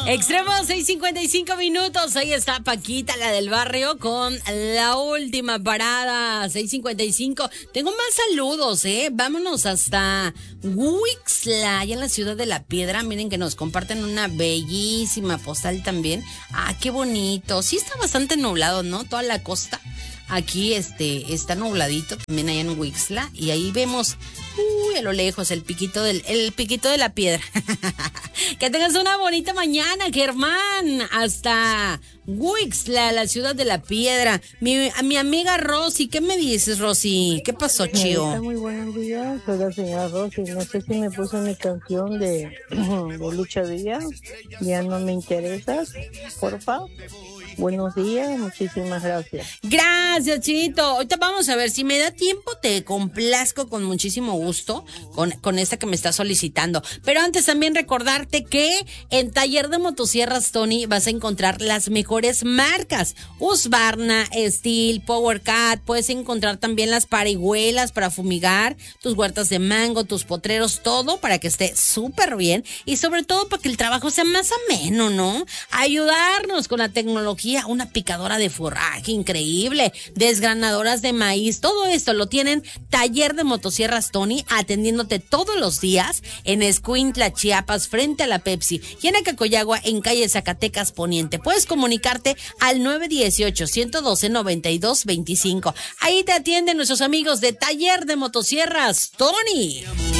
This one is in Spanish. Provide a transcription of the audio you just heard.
Extremo 6:55. Ahí está Paquita, la del barrio, con la última parada. 6:55. Tengo más saludos, Vámonos hasta Huixla, allá en la ciudad de La Piedra. Miren que nos comparten una bellísima postal también. Ah, qué bonito. Sí está bastante nublado, ¿no? Toda la costa. Aquí está nubladito también allá en Huixla. Y ahí vemos, a lo lejos, el piquito de La Piedra. Que tengas una bonita mañana, Germán. Hasta Huixla, la ciudad de La Piedra. Mi amiga Rosy, ¿qué me dices, Rosy? ¿Qué pasó, Chío? Muy buenos días, soy la señora Rosy. No sé si me puso mi canción de Lucha Villa. Ya no me interesas, porfa. Buenos días, muchísimas gracias. Gracias, Chito. Ahorita vamos a ver, si me da tiempo, te complazco con muchísimo gusto con esta que me está solicitando. Pero antes también recordarte que en Taller de Motosierras Tony vas a encontrar las mejores marcas. Husqvarna, Steel, PowerCat. Puedes encontrar también las parihuelas para fumigar, tus huertas de mango, tus potreros, todo para que esté súper bien y sobre todo para que el trabajo sea más ameno, ¿no? Ayudarnos con la tecnología. Una picadora de forraje increíble, desgranadoras de maíz, todo esto lo tienen Taller de Motosierras Tony, atendiéndote todos los días en Escuintla, Chiapas, frente a la Pepsi, y en Acacoyagua, en calle Zacatecas Poniente. Puedes comunicarte al 918-112-9225. Ahí te atienden nuestros amigos de Taller de Motosierras Tony.